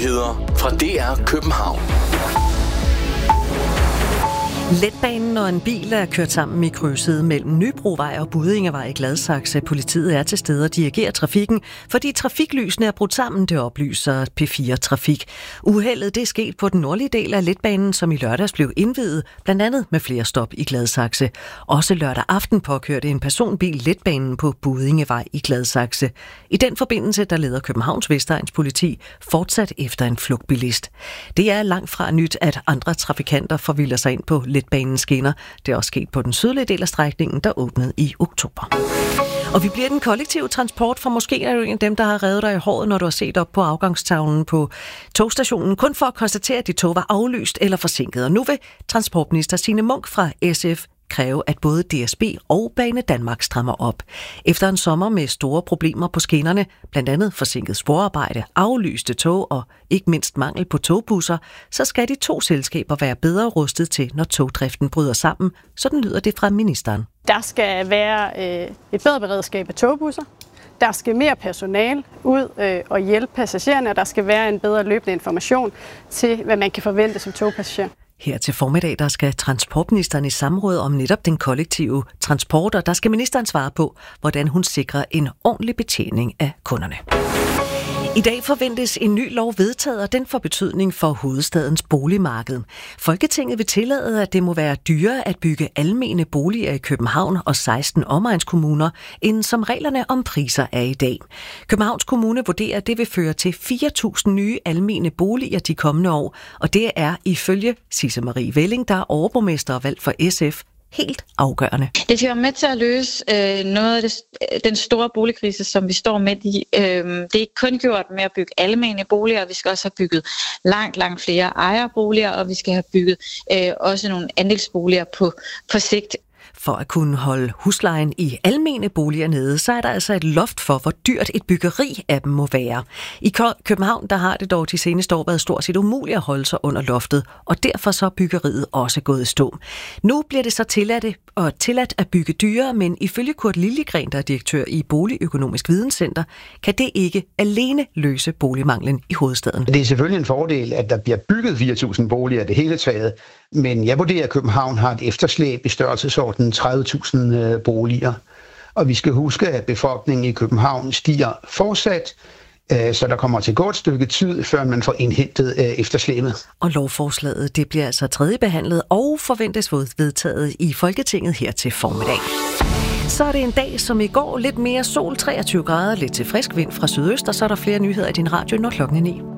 Nyheder fra DR København. Letbanen og en bil er kørt sammen i krydset mellem Nybrovej og Buddingevej i Gladsaxe. Politiet er til stede og dirigerer trafikken, fordi trafiklysene er brudt sammen, det oplyser P4 Trafik. Uheldet det er sket på den nordlige del af letbanen, som i lørdags blev indviet, blandt andet med flere stop i Gladsaxe. Også lørdag aften påkørte en personbil letbanen på Buddingevej i Gladsaxe. I den forbindelse, der leder Københavns Vestegns politi fortsat efter en flugtbilist. Det er langt fra nyt, at andre trafikanter forvilder sig ind på letbanens skinner. Det er også sket på den sydlige del af strækningen, der åbnede i oktober. Og vi bliver den kollektive transport, for måske er du en af dem, der har revet dig i håret, når du har set op på afgangstavlen på togstationen, kun for at konstatere, at dit tog var aflyst eller forsinket. Og nu vil transportminister Signe Munk fra SF kræve, at både DSB og Banedanmark strammer op. Efter en sommer med store problemer på skinnerne, blandt andet forsinket sporarbejde, aflyste tog og ikke mindst mangel på togbusser, så skal de to selskaber være bedre rustet til, når togdriften bryder sammen. Sådan lyder det fra ministeren. Der skal være et bedre beredskab af togbusser. Der skal mere personale ud og hjælpe passagererne, og der skal være en bedre løbende information til, hvad man kan forvente som togpassager. Her til formiddag, der skal transportministeren i samråd om netop den kollektive transport, og der skal ministeren svare på, hvordan hun sikrer en ordentlig betjening af kunderne. I dag forventes en ny lov vedtaget, og den får betydning for hovedstadens boligmarked. Folketinget vil tillade, at det må være dyrere at bygge almene boliger i København og 16 omegnskommuner, end som reglerne om priser er i dag. Københavns Kommune vurderer, at det vil føre til 4.000 nye almene boliger de kommende år, og det er ifølge Sisse Marie Welling, der er overborgmester og valgt for SF, helt afgørende. Det skal være med til at løse noget af den store boligkrise, som vi står med i. Det er ikke kun gjort med at bygge almene boliger, vi skal også have bygget langt flere ejerboliger, og vi skal have bygget også nogle andelsboliger på sigt. For at kunne holde huslejen i almene boliger nede, så er der altså et loft for, hvor dyrt et byggeri af dem må være. I København, der har det dog de seneste år været stort set umuligt at holde sig under loftet, og derfor så er byggeriet også gået i stå. Nu bliver det så tilladt at bygge dyrere, men ifølge Kurt Liljegren, der er direktør i Boligøkonomisk Videnscenter, kan det ikke alene løse boligmanglen i hovedstaden. Det er selvfølgelig en fordel, at der bliver bygget 4.000 boliger det hele taget, men jeg vurderer, at København har et efterslæb i størrelsesordenen 30.000 boliger. Og vi skal huske, at befolkningen i København stiger fortsat, så der kommer til at gå et stykke tid, før man får indhentet efterslæbet. Og lovforslaget det bliver altså tredjebehandlet og forventes vedtaget i Folketinget her til formiddag. Så er det en dag som i går, lidt mere sol, 23 grader, lidt til frisk vind fra sydøst, og så er der flere nyheder i din radio, når klokken er 9.